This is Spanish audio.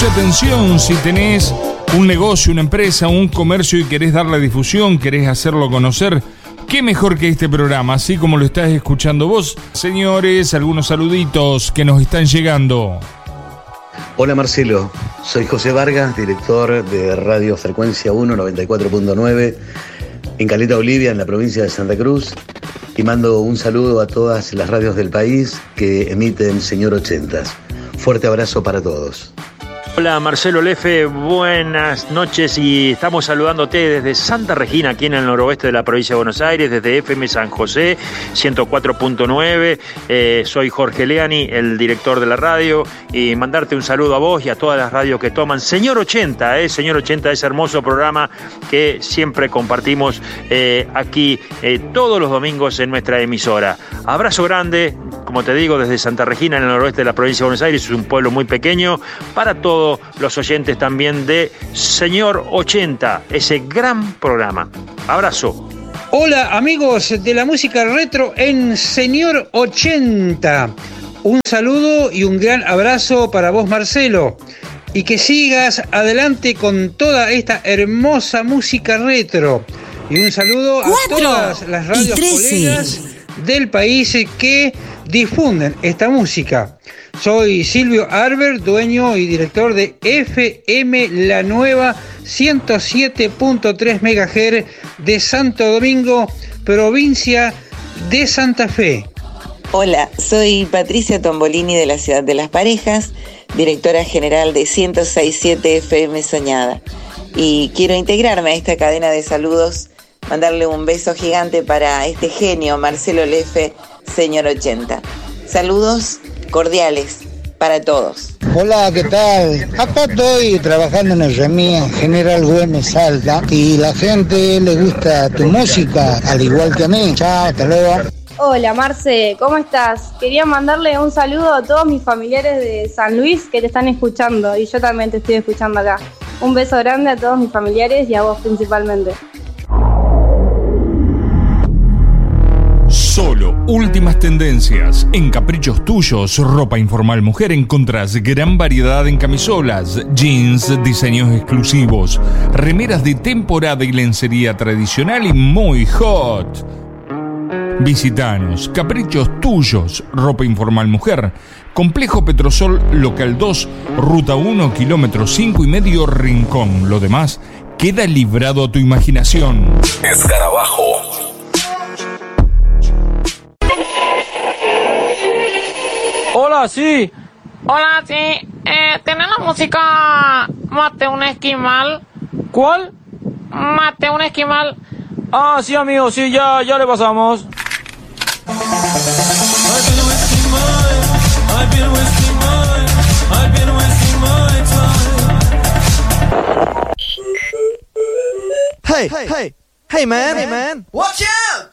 mucha atención si tenés un negocio, una empresa, un comercio y querés darle difusión, querés hacerlo conocer. Qué mejor que este programa, así como lo estás escuchando vos. Señores, algunos saluditos que nos están llegando. Hola Marcelo, soy José Vargas, director de Radio Frecuencia 1 94.9 en Caleta Olivia, en la provincia de Santa Cruz, y mando un saludo a todas las radios del país que emiten Señor 80. Fuerte abrazo para todos. Hola Marcelo Lefe, buenas noches y estamos saludándote desde Santa Regina, aquí en el noroeste de la provincia de Buenos Aires, desde FM San José 104.9. Soy Jorge Leani, el director de la radio, y mandarte un saludo a vos y a todas las radios que toman Señor 80, Señor 80, ese hermoso programa que siempre compartimos aquí todos los domingos en nuestra emisora. Abrazo grande, como te digo, desde Santa Regina, en el noroeste de la provincia de Buenos Aires. Es un pueblo muy pequeño, para todos los oyentes también de Señor 80, ese gran programa. Abrazo. Hola amigos de la música retro en Señor 80. Un saludo y un gran abrazo para vos, Marcelo. Y que sigas adelante con toda esta hermosa música retro. Y un saludo a todas las radios colegas del país que difunden esta música. Soy Silvio Arber, dueño y director de FM La Nueva 107.3 MHz de Santo Domingo, provincia de Santa Fe. Hola, soy Patricia Tombolini de la Ciudad de las Parejas, directora general de 106.7 FM Soñada. Y quiero integrarme a esta cadena de saludos, mandarle un beso gigante para este genio Marcelo Lefe, Señor 80. Saludos cordiales para todos. Hola, ¿qué tal? Acá estoy trabajando en el Remía General Güemes Salta y la gente le gusta tu música, al igual que a mí. Chao, hasta luego. Hola Marce, ¿cómo estás? Quería mandarle un saludo a todos mis familiares de San Luis que te están escuchando y yo también te estoy escuchando acá. Un beso grande a todos mis familiares y a vos principalmente. Solo últimas tendencias. En Caprichos Tuyos, ropa informal mujer, encontrás gran variedad en camisolas, jeans, diseños exclusivos, remeras de temporada y lencería tradicional y muy hot. Visitanos. Caprichos Tuyos, ropa informal mujer. Complejo Petrosol Local 2, Ruta 1, kilómetro 5,5, Rincón. Lo demás queda librado a tu imaginación. Escarabajo. Hola, sí. Hola, sí. ¿Tenés la música Mate un esquimal? ¿Cuál? Mate un esquimal. Ah, sí, amigo, sí, ya le pasamos. Hey, man. Watch out!